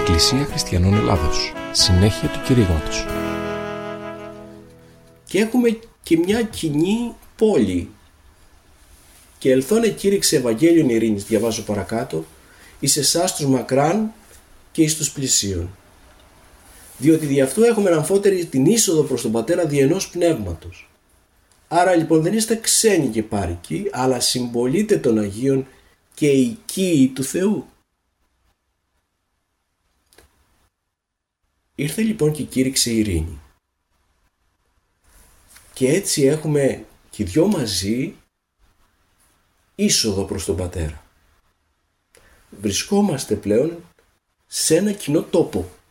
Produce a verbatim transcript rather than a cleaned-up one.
Εκκλησία Χριστιανών Ελλάδος. Συνέχεια του κηρύγματος. Και έχουμε και μια κοινή πόλη. Και ελθόν εκήρυξε Ευαγγέλιον ειρήνης, διαβάζω παρακάτω, εις εσάς τους μακράν και εις τους πλησίων. Διότι δι' αυτού έχουμε αμφότερη την είσοδο προς τον Πατέρα δι' ενός πνεύματος. Άρα λοιπόν δεν είστε ξένοι και πάρικοι, αλλά συμπολίτε των Αγίων και οικείοι του Θεού. Ήρθε λοιπόν και κήρυξε ειρήνη. Και έτσι έχουμε και δυο μαζί είσοδο προς τον Πατέρα. Βρισκόμαστε πλέον σε ένα κοινό τόπο.